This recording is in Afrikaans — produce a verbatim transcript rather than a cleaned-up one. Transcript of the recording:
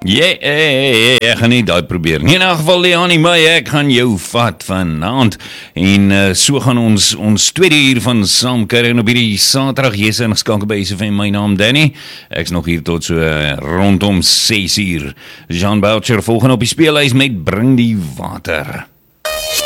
Ja, yeah, ek gaan nie daai probeer nie. In 'n geval, Leonie, maar ek gaan jou vat vanaand. En uh, so gaan ons ons tweede uur van saamkuier en op hierdie Saterdag jy's ingeskakel by S F M. My naam Danny. Ek's nog hier tot so uh, rondom ses uur. Jean Boucher volgende op die speellys met Bring die Water.